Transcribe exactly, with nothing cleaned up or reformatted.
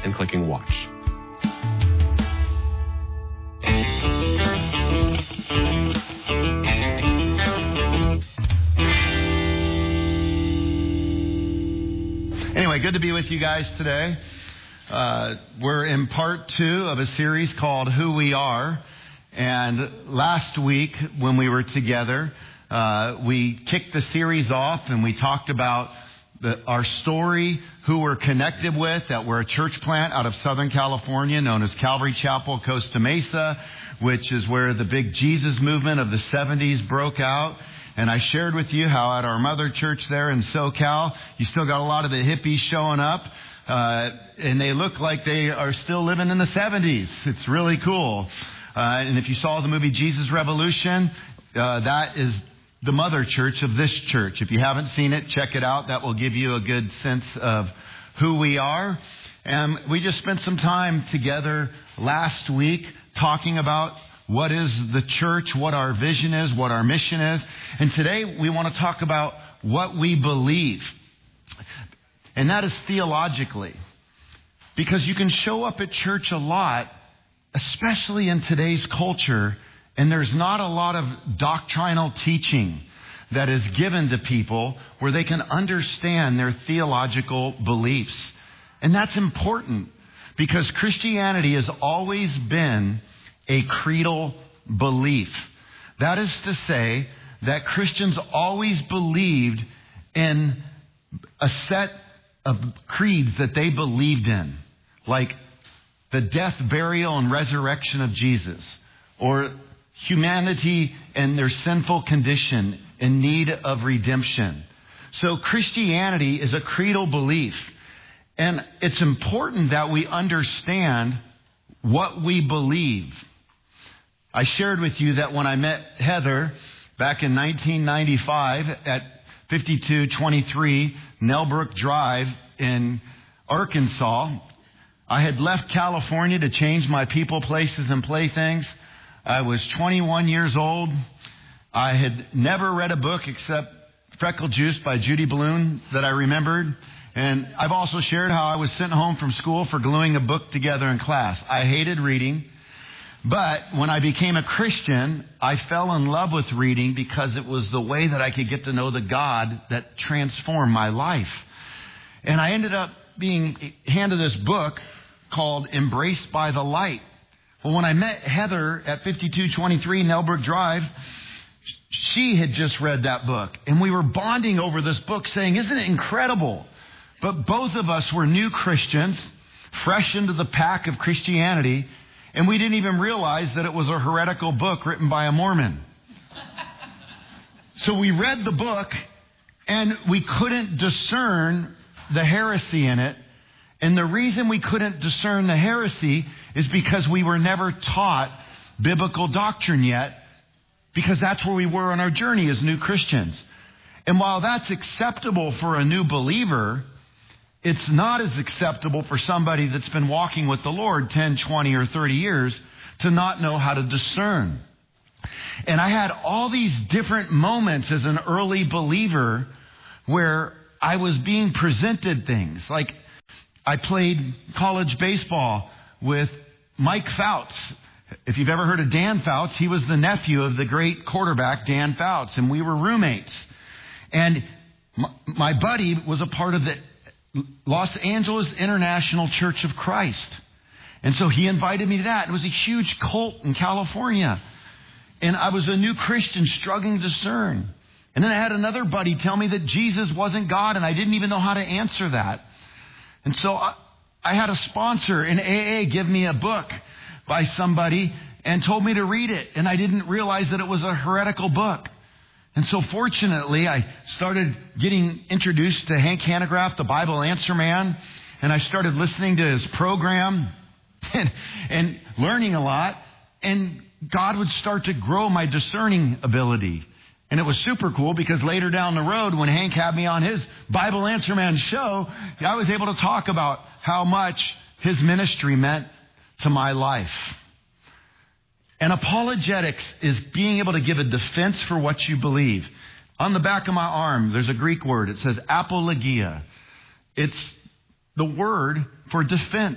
and clicking watch. Anyway, good to be with you guys today. Uh, we're in part two of a series called Who We Are. And last week when we were together, uh, we kicked the series off and we talked about the, our story, who we're connected with, that we're a church plant out of Southern California known as Calvary Chapel, Costa Mesa, which is where the big Jesus movement of the seventies broke out. And I shared with you how at our mother church there in SoCal, you still got a lot of the hippies showing up. Uh, and they look like they are still living in the seventies. It's really cool. Uh, and if you saw the movie Jesus Revolution, uh, that is the mother church of this church. If you haven't seen it, check it out. That will give you a good sense of who we are. And we just spent some time together last week talking about what is the church, what our vision is, what our mission is. And today we want to talk about what we believe. And that is theologically. Because you can show up at church a lot, especially in today's culture, and there's not a lot of doctrinal teaching that is given to people where they can understand their theological beliefs. And that's important because Christianity has always been a creedal belief. That is to say that Christians always believed in a set of creeds that they believed in, like the death, burial, and resurrection of Jesus, or humanity and their sinful condition in need of redemption. So Christianity is a creedal belief. And it's important that we understand what we believe. I shared with you that when I met Heather back in nineteen ninety-five at fifty-two twenty-three Nellbrook Drive in Arkansas, I had left California to change my people, places, and playthings. I was twenty-one years old. I had never read a book except Freckle Juice by Judy Blume that I remembered. And I've also shared how I was sent home from school for gluing a book together in class. I hated reading. But when I became a Christian, I fell in love with reading because it was the way that I could get to know the God that transformed my life. And I ended up being handed this book called Embraced by the Light. Well, when I met Heather at fifty-two twenty-three Nellbrook Drive, she had just read that book. And we were bonding over this book saying, isn't it incredible? But both of us were new Christians, fresh into the pack of Christianity, and we didn't even realize that it was a heretical book written by a Mormon. So we read the book, and we couldn't discern the heresy in it. And the reason we couldn't discern the heresy is because we were never taught biblical doctrine yet, because that's where we were on our journey as new Christians. And while that's acceptable for a new believer, it's not as acceptable for somebody that's been walking with the Lord ten, twenty, or thirty years to not know how to discern. And I had all these different moments as an early believer where I was being presented things. Like I played college baseball with Mike Fouts. If you've ever heard of Dan Fouts, he was the nephew of the great quarterback Dan Fouts, and we were roommates. And my buddy was a part of the Los Angeles International Church of Christ. And so he invited me to that. It was a huge cult in California. And I was a new Christian struggling to discern. And then I had another buddy tell me that Jesus wasn't God, and I didn't even know how to answer that. And so I, I had a sponsor in A A give me a book by somebody and told me to read it. And I didn't realize that it was a heretical book. And so fortunately, I started getting introduced to Hank Hanegraaff, the Bible Answer Man, and I started listening to his program and, and learning a lot. And God would start to grow my discerning ability. And it was super cool because later down the road, when Hank had me on his Bible Answer Man show, I was able to talk about how much his ministry meant to my life. And apologetics is being able to give a defense for what you believe. On the back of my arm, there's a Greek word. It says apologia. It's the word for defense.